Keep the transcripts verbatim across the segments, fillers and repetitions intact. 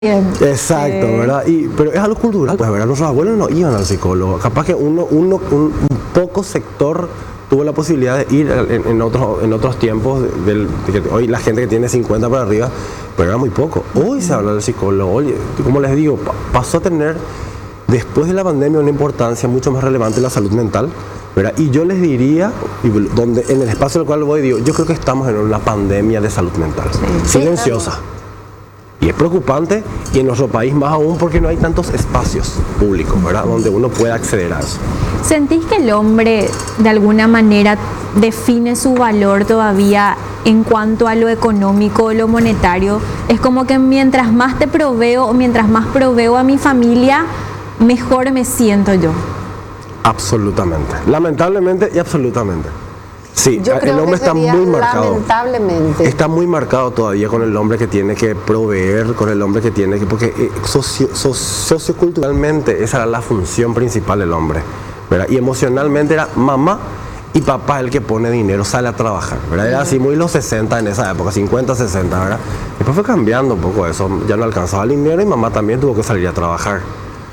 Exacto, Sí. ¿verdad? Y, pero es algo cultural, pues, ¿verdad? Nuestros abuelos no iban al psicólogo. Capaz que uno, uno un, un poco sector tuvo la posibilidad de ir en, en otros, en otros tiempos. Del, de que hoy la gente que tiene cincuenta para arriba, pero era muy poco. Hoy se habla del psicólogo. Oye, como les digo, pa- pasó a tener, después de la pandemia, una importancia mucho más relevante la salud mental, ¿verdad? Y yo les diría, y donde, en el espacio al cual voy, digo, yo creo que estamos en una pandemia de salud mental. Silenciosa. Y es preocupante, y en nuestro país más aún porque no hay tantos espacios públicos, ¿verdad? Donde uno pueda acceder a eso. ¿Sentís que el hombre de alguna manera define su valor todavía en cuanto a lo económico o lo monetario? Es como que mientras más te proveo o mientras más proveo a mi familia, mejor me siento yo. Absolutamente. Lamentablemente y absolutamente. Sí, Yo el creo hombre que está sería muy marcado. lamentablemente. Está muy marcado todavía con el hombre que tiene que proveer, con el hombre que tiene que... Porque eh, socio, so- socioculturalmente esa era la función principal del hombre, ¿verdad? Y emocionalmente era mamá y papá el que pone dinero, sale a trabajar, ¿verdad? Era así muy los sesenta en esa época, cincuenta, sesenta, ¿verdad? Después fue cambiando un poco eso, ya no alcanzaba el dinero y mamá también tuvo que salir a trabajar.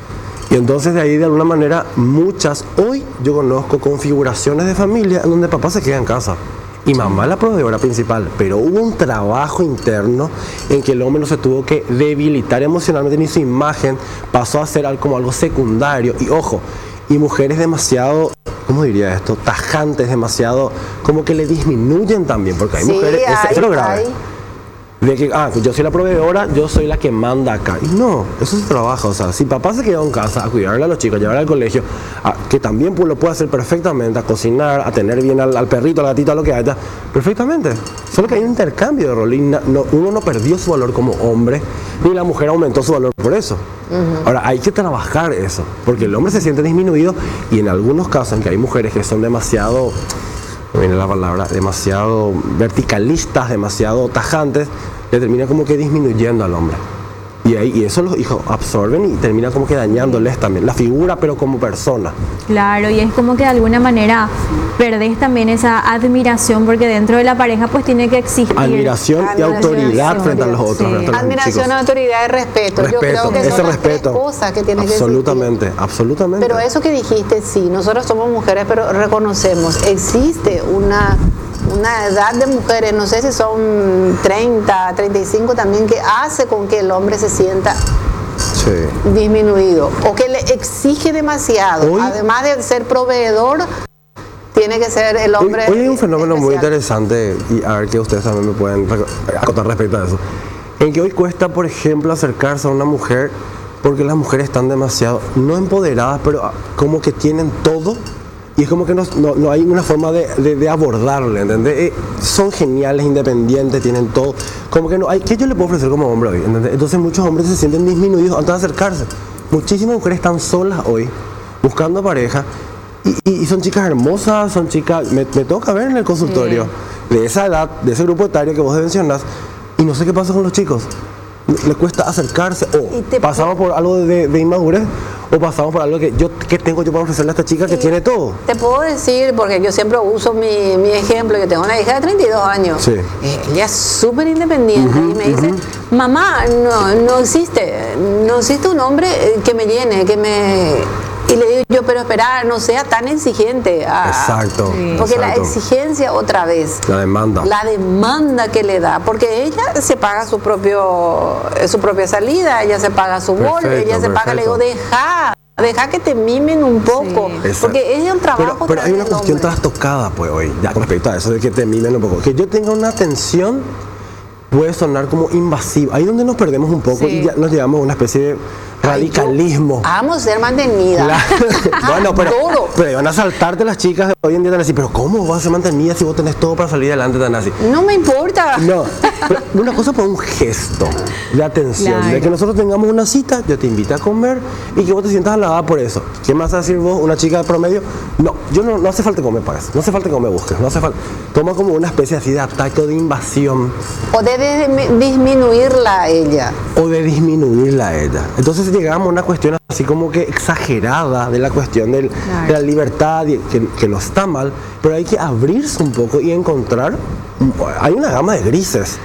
Y entonces de ahí de alguna manera muchas, hoy yo conozco configuraciones de familia en donde papá se queda en casa y mamá es la proveedora principal, pero hubo un trabajo interno en que el hombre no se tuvo que debilitar emocionalmente ni su imagen pasó a ser algo, como algo secundario. Y ojo, y mujeres demasiado, ¿cómo diría esto? Tajantes, demasiado, como que le disminuyen también, porque hay Sí, mujeres, es- hay, eso es lo grave. hay. De que, ah, yo soy la proveedora, yo soy la que manda acá. Y no, eso es trabajo. O sea, si papá se quedó en casa a cuidarle a los chicos, a llevar al colegio, a- que también pues, lo puede hacer perfectamente, a cocinar, a tener bien al, al perrito, al gatito, a lo que haya, perfectamente. Solo que hay un intercambio de rol. Y na- no- uno no perdió su valor como hombre, ni la mujer aumentó su valor por eso. Ahora, hay que trabajar eso, porque el hombre se siente disminuido y en algunos casos en que hay mujeres que son demasiado... me viene la palabra, demasiado verticalistas, demasiado tajantes, le termina como que disminuyendo al hombre. Y, ahí, y eso los hijos absorben y termina como que dañándoles también, la figura pero como persona. Claro, y es como que de alguna manera perdés también esa admiración porque dentro de la pareja pues tiene que existir Admiración y Admiración, autoridad frente a los otros. sí. frente a los Admiración, chicos. autoridad y respeto. Yo creo Respeto, que ese son las tres respeto. cosas que tiene que Absolutamente, existir. absolutamente. Pero eso que dijiste, sí, nosotros somos mujeres, pero reconocemos, existe una, una edad de mujeres, no sé si son treinta, treinta y cinco también, que hace con que el hombre se sienta Sí. disminuido o que le exige demasiado. Hoy- Además de ser proveedor, tiene que ser el Hoy, hombre. hoy hay un fenómeno muy especial. interesante y a ver que ustedes también me pueden reco- acotar respecto a eso. En que hoy cuesta, por ejemplo, acercarse a una mujer porque las mujeres están demasiado, no empoderadas, pero ah, como que tienen todo y es como que no, no- no hay una forma de, de, de abordarle, ¿entendés? Eh, son geniales, independientes, tienen todo. Como que no hay, ¿qué yo le puedo ofrecer como hombre hoy? ¿Entendés? Entonces muchos hombres se sienten disminuidos antes de acercarse. Muchísimas mujeres están solas hoy, buscando pareja. Y, y- y son chicas hermosas, son chicas, me, me toca ver en el consultorio, de esa edad, de ese grupo etario que vos mencionás, y no sé qué pasa con los chicos. Le cuesta acercarse, Y o te pasamos por algo de, de inmadurez, o pasamos por algo que yo, ¿qué tengo yo para ofrecerle a esta chica que Y tiene todo? Te puedo decir, porque yo siempre uso mi, mi ejemplo, yo tengo una hija de treinta y dos años. Sí. Eh, Ella es súper independiente y me dice, mamá, no, no existe, no existe un hombre eh, que me llene, que me... Y le digo yo, pero espera, no sea tan exigente. Ah, Exacto. Porque la exacto. exigencia, otra vez, La demanda. la demanda que le da, porque ella se paga su propio su propia salida, ella se paga su bol, Perfecto, ella se paga, le digo, perfecto. deja, deja que te mimen un poco, Exacto. porque es un trabajo Pero, pero hay una del cuestión hombre. trastocada, pues, hoy, ya con respecto a eso, de que te mimen un poco. Que yo tenga una atención puede sonar como invasivo. Ahí donde nos perdemos un poco Sí. y ya nos llevamos a una especie de radicalismo. Amo ser mantenida. Claro. Bueno, pero, Adoro. pero van a saltarte las chicas de hoy en día, tan así, pero ¿cómo vas a ser mantenida si vos tenés todo para salir adelante tan así? No me importa. No, pero una cosa por un gesto de atención, Claro. de que nosotros tengamos una cita, yo te invito a comer y que vos te sientas halagada por eso. ¿Qué más vas a decir vos, una chica de promedio? No, yo no, no hace falta que me pagues, no hace falta que me busques, no hace falta. Toma como una especie así de ataque o de invasión O de, de- disminuirla a ella. o de disminuirla a ella. Entonces llegamos a una cuestión así como que exagerada de la cuestión del- Claro. de la libertad, y que, que no está mal, pero hay que abrirse un poco y encontrar, hay una gama de grises.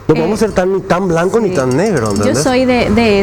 No podemos ser tan, ni tan blanco ni tan negro, Yo ¿entendés? soy de, de